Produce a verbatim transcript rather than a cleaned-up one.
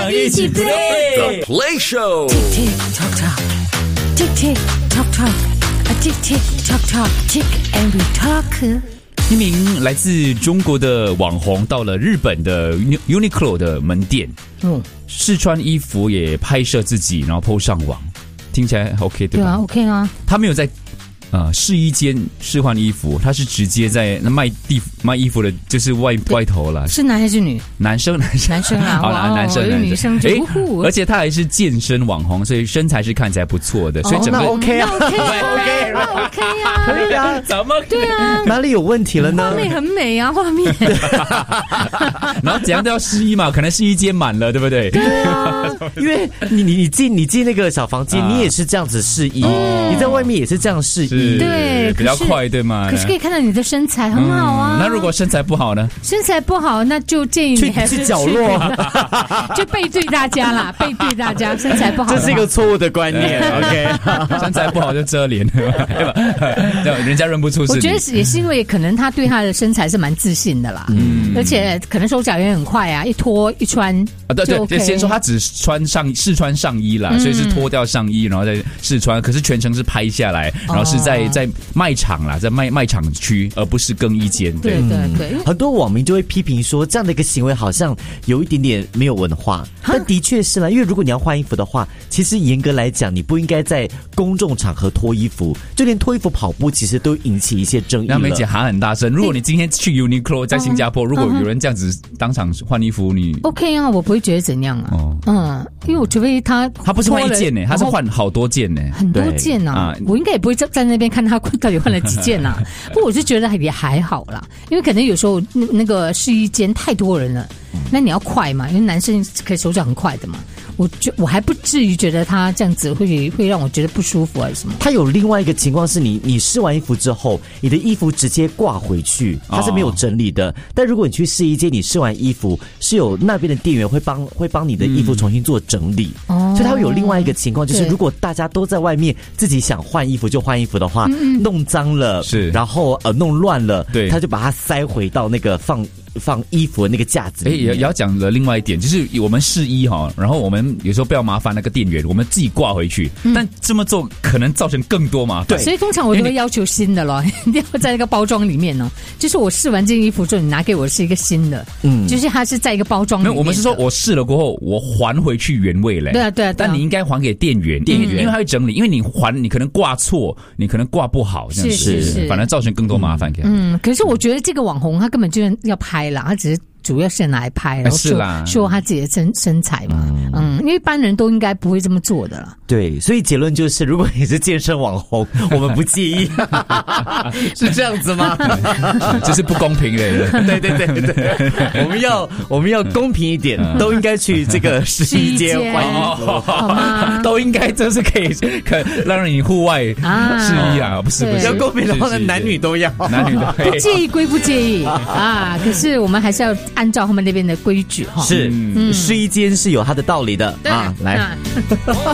上一起 play The Play Show。 Tick tock tock, tick tick tock tock, a tick tick tock tock, tick and we talk。 一名来自中国的网红到了日本的 Uniqlo 的门店，嗯，试穿衣服也拍摄自己，然后 po 上网，听起来 OK 对吧？ 对啊 ，OK 啊。 他没有在呃试衣间试换衣服，他是直接在那卖地卖衣服的，就是外外头了。 是男还是女？ 男生，男生， 男生啊， 好啦，男生， 女生就， 而且他还是健身网红，所以身材是看起来不错的，所以整个 OK 啊 ，OK 啊 ，OK 啊， 可以啊， 怎么对啊？ 哪里有问题了呢？ 画面很美啊，画面。 然后怎样都要试衣嘛，可能试衣间满了，对不对？ 对啊， 因为你你你进你进那个小房间，啊、你也是这样子试衣，哦、你在外面也是这样试衣， 对， 比较快，对吗？ 可是可以看到你的身材很好啊。 嗯、那如果身材不好呢？ 身材不好，那就建议你还是去角落， 就背对大家啦，背对大家，身材不好， 这是一个错误的观念。OK， 身材不好就遮脸，对吧？人家认不出是你。 我觉得也是因为可能他对他的身材是蛮自信的啦，嗯，而且可能手脚也很快啊，一脱一穿啊，对对， OK、 先说他只穿上试穿上衣啦，嗯、所以是脱掉上衣，然后再试穿，可是全程是拍下来，然后是在、哦、在卖场啦，在卖卖场区，而不是更衣间。 对对对，对很多网民就会批评说，这样的一个行为好像有一点点没有文化，但的确是啦，因为如果你要换衣服的话，其实严格来讲，你不应该在公众场合脱衣服，就连脱衣服跑步，其实都引起一些争议了。 那梅姐喊很大声，如果你今天去 Uniqlo 在新加坡，如果有人这样子当场换衣服，你 OK 啊，我不会觉得怎样啊。哦、嗯，因为我除非他他不是换一件呢，他是换好多件呢， 很多件啊。我应该也不会在在那边看他到底换了几件啊。不过我是觉得也还好啦，因为可能有时候那那个试衣间太多人了，那你要快嘛，因为男生可以手脚很快的嘛。我觉我还不至于觉得他这样子会会让我觉得不舒服还是什么。 他有另外一个情况是你你试完衣服之后，你的衣服直接挂回去，它是没有整理的。哦、但如果你去试衣间，你试完衣服是有那边的店员会帮会帮你的衣服重新做整理，嗯、所以他会有另外一个情况，就是如果大家都在外面自己想换衣服就换衣服的话，嗯、弄脏了是，然后呃弄乱了，对，他就把它塞回到那个放。放衣服的那个架子里面。 哎，也要讲了另外一点，就是我们试衣哈，然后我们有时候不要麻烦那个店员，我们自己挂回去。嗯、但这么做可能造成更多麻烦。 对，所以通常我都会要求新的咯，一定要在那个包装里面呢。就是我试完这件衣服之后，你拿给我是一个新的，嗯，就是它是在一个包装里面。 没有，我们是说我试了过后，我还回去原位嘞。 对啊，对啊。 但你应该还给店员，店员，因为他会整理，因为你还你可能挂错，你可能挂不好，这样子， 是是是， 反而造成更多麻烦给他。 嗯，可是我觉得这个网红他根本就是要拍啦，他只是。主要是拿来拍，然后秀秀他自己的身身材嘛，嗯, 嗯，因为一般人都应该不会这么做的啦。 对，所以结论就是，如果你是健身网红，我们不介意，是这样子吗？ 这是不公平的。 对对对对，我们要我们要公平一点，都应该去这个试衣间换衣服， 好吗？ 都应该这是可以可让你户外试衣啊，不是不是要公平的话呢，男女都要， 男女都不介意归不介意啊，可是我们还是要。按照他们那边的规矩哈， 是，嗯、试衣间是有它的道理的啊，来。